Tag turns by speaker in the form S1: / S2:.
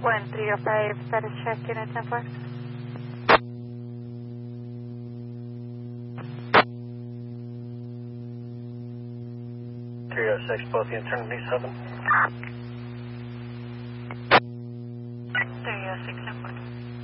S1: 1305, status check, unit 10-4.
S2: 306, both the Eternity 7.
S1: 306, 10-4.